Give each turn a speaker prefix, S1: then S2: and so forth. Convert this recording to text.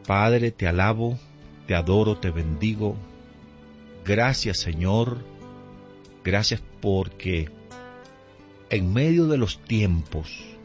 S1: Padre, te alabo, te adoro, te bendigo. Gracias, Señor. Gracias porque en medio de los tiempos